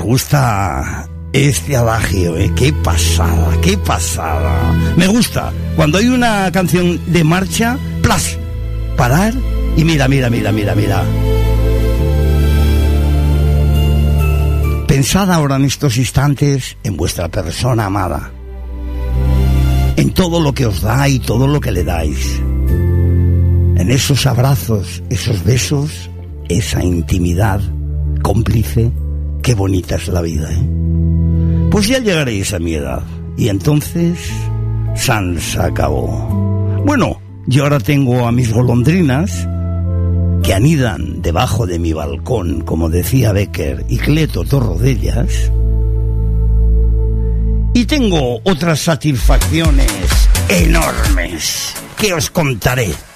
gusta este adagio, ¿eh? ¡Qué pasada, qué pasada! Me gusta cuando hay una canción de marcha, ¡plas! Parar y mira. Pensad ahora en estos instantes en vuestra persona amada, en todo lo que os da y todo lo que le dais, en esos abrazos, esos besos, esa intimidad cómplice. Qué bonita es la vida, ¿eh? Pues ya llegaréis a mi edad y entonces San se acabó. Bueno, yo ahora tengo a mis golondrinas que anidan debajo de mi balcón, como decía Becker y Cleto Torrodellas, y tengo otras satisfacciones enormes que os contaré.